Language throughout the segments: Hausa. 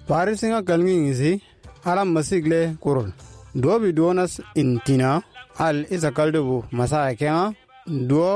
Parisinga kalngi si alam masigle kurul. Duo bi duonas intina al isa kaldubu masaya kenga duo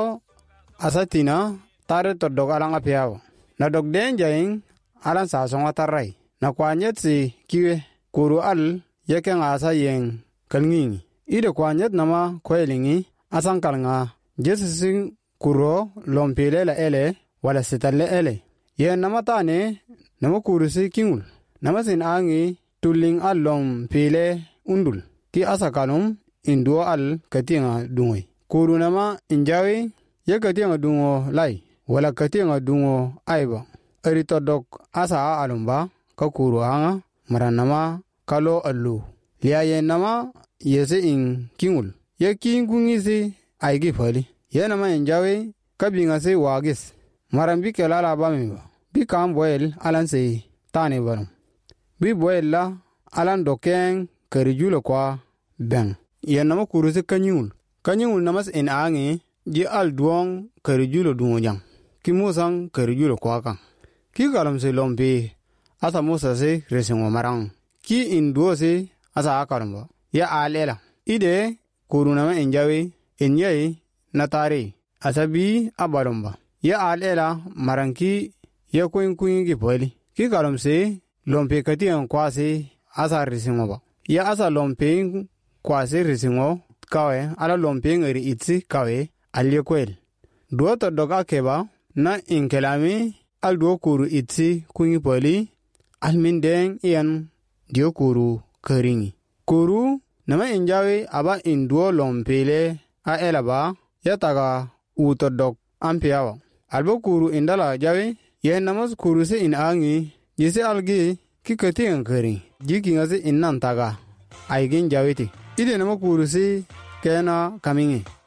asatina tare to dog alanga piao. Na dog denjaing alan sa songa tarai. Na kwanyet si kiwe kuru al yekenga asa yeng kalngi. Ide kwanyet nama kwelingi asan kalnga jesising kuro lompile la ele wala sitalle ele. Yen nama tane nama kuru si kingul. Nama sin angi tuling al lompile undul. Ki asa kalum induo al katinga dungoy. Kuru nama injawi ye katinga dungo lai wala katinga dungo aiba. Erito dok asa alumba ka kuru hanga maranama kalo allu. Liya yen nama yese in kingul. Ye kingungi si aigi fali. Ye nama injawi kabinga si wagis. Marambi kelala bamiba. Bi kam boel alan si tani barum. Bi boel la alan dokeng kerijulo kwa beng. Ye nama kuru si kanyul. Kanyul namas in angi ji al duong kerijulo dungo jang. Ki musang kerijulo kwa kang. Ki kalam si lompi asa musa si resingo marang. Ki in duo si asa akarambo. Ya alela. Ide kuru nama injawi inyai natari. Asa bi abarumba. Ya alela maranki ya kuin ki poli. Ki kalam si lompi katiyan kwa si asa resingo ba. Ya asa lompi kwa si resingo kawe ala lompi ngeri itsi kawe alye kwel. Duo to doga keba na inkelami al duo kuru itsi kunyi poli almindeng iyan dio kuru keringi. Kuru nama injawi aba induo lompile a elaba yataga uto dog ampiawa. Albo kuru indala jawi yen namas kuru si in angi jisi algi kikati ang kering jiki nga si innan taga aigin jawiti ide nama kuru si kena kamingi.